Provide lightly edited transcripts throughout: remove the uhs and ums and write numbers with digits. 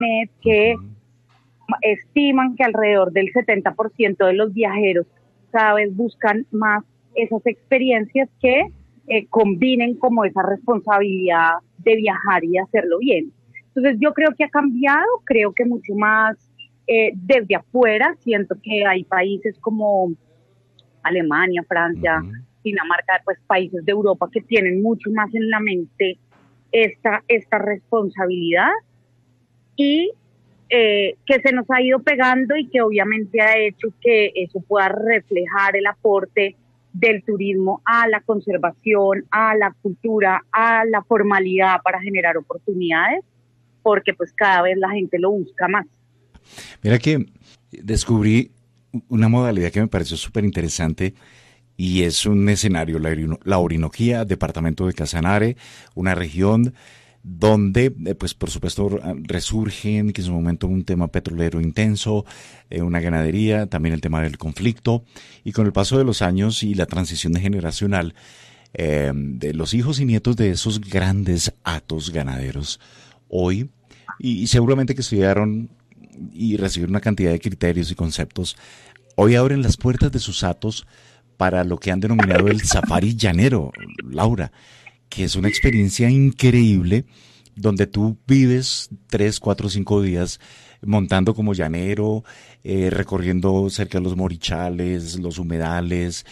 que estiman que alrededor del 70% de los viajeros cada vez buscan más esas experiencias que combinen como esa responsabilidad de viajar y hacerlo bien. Entonces yo creo que ha cambiado, creo que mucho más desde afuera. Siento que hay países como Alemania, Francia, Dinamarca, pues países de Europa que tienen mucho más en la mente esta responsabilidad y que se nos ha ido pegando y que obviamente ha hecho que eso pueda reflejar el aporte del turismo a la conservación, a la cultura, a la formalidad para generar oportunidades, porque pues cada vez la gente lo busca más. Mira que descubrí una modalidad que me pareció súper interesante y es un escenario, la Orinoquía, departamento de Casanare, una región donde, pues por supuesto, resurgen, que en su momento un tema petrolero intenso, una ganadería, también el tema del conflicto, y con el paso de los años y la transición generacional, de los hijos y nietos de esos grandes hatos ganaderos, hoy, y seguramente que estudiaron y recibieron una cantidad de criterios y conceptos, hoy abren las puertas de sus hatos para lo que han denominado el safari llanero, Laura, que es una experiencia increíble donde tú vives 3, 4, 5 días montando como llanero, recorriendo cerca de los morichales, los humedales,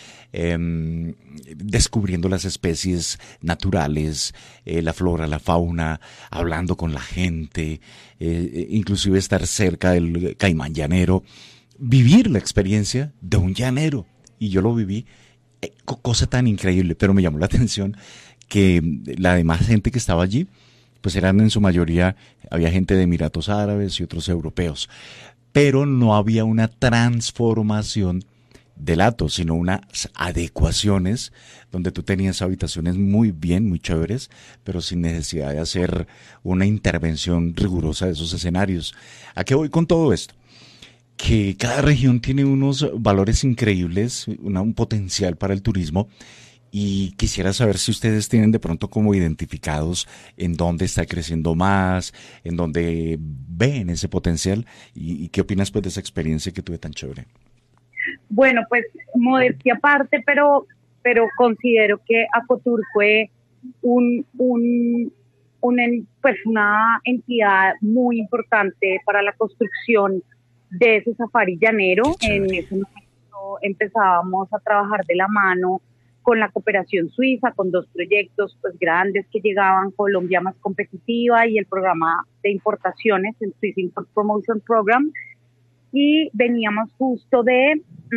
descubriendo las especies naturales, la flora, la fauna, hablando con la gente, inclusive estar cerca del caimán llanero, vivir la experiencia de un llanero. Y yo lo viví, cosa tan increíble, pero me llamó la atención que la demás gente que estaba allí, pues eran en su mayoría, había gente de Emiratos Árabes y otros europeos, pero no había una transformación del hato, sino unas adecuaciones donde tú tenías habitaciones muy bien, muy chéveres, pero sin necesidad de hacer una intervención rigurosa de esos escenarios. ¿A qué voy con todo esto? Que cada región tiene unos valores increíbles, un potencial para el turismo, y quisiera saber si ustedes tienen de pronto como identificados en dónde está creciendo más, en dónde ven ese potencial, y qué opinas pues de esa experiencia que tuve tan chévere. Bueno, pues modestia aparte, pero considero que Acotur fue un, un, pues una entidad muy importante para la construcción de ese safari Qué llanero. En chévere. ese momento empezábamos a trabajar de la mano con la cooperación suiza, con dos proyectos pues grandes que llegaban, Colombia Más Competitiva y el programa de importaciones, el Swiss Import Promotion Program, y veníamos justo de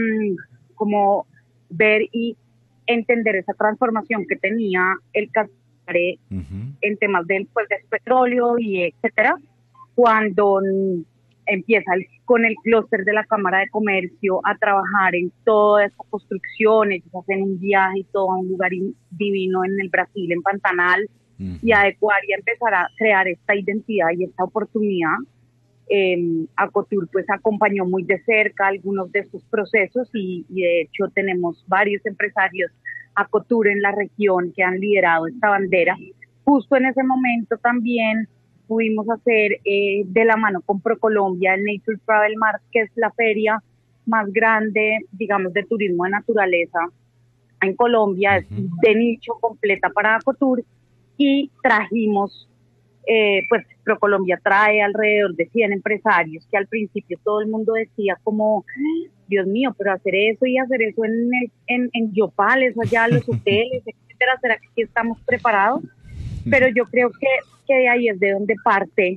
como ver y entender esa transformación que tenía el Casanare en temas del pues, del petróleo y etcétera, cuando empieza con el clúster de la Cámara de Comercio a trabajar en toda esta construcción. Ellos hacen un viaje y todo a un lugar divino en el Brasil, en Pantanal, y adecuar y empezar a crear esta identidad y esta oportunidad. Acotur pues acompañó muy de cerca algunos de estos procesos y de hecho tenemos varios empresarios Acotur en la región que han liderado esta bandera. Justo en ese momento también pudimos hacer de la mano con ProColombia el Nature Travel Mart, que es la feria más grande, digamos, de turismo de naturaleza en Colombia, es de nicho completa para Acotur, y trajimos pues ProColombia trae alrededor de 100 empresarios que al principio todo el mundo decía como, Dios mío, pero hacer eso y hacer eso en Yopal, eso allá, los hoteles, etcétera, ¿será que aquí estamos preparados? Pero yo creo que de ahí es de donde parte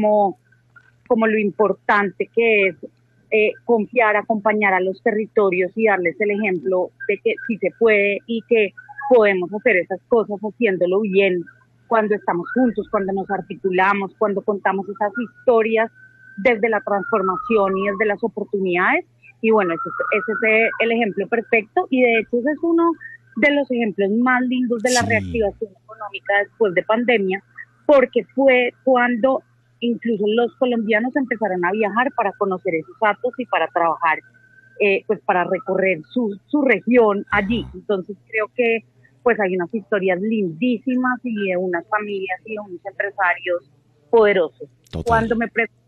como lo importante que es confiar, acompañar a los territorios y darles el ejemplo de que sí se puede y que podemos hacer esas cosas haciéndolo bien, cuando estamos juntos, cuando nos articulamos, cuando contamos esas historias desde la transformación y desde las oportunidades. Y bueno, ese es el ejemplo perfecto, y de hecho ese es uno de los ejemplos más lindos de la Sí. reactivación económica después de pandemia, porque fue cuando incluso los colombianos empezaron a viajar para conocer esos datos y para trabajar, pues para recorrer su región allí. Entonces creo que pues hay unas historias lindísimas y de unas familias y de unos empresarios poderoso. Total. Cuando me preguntan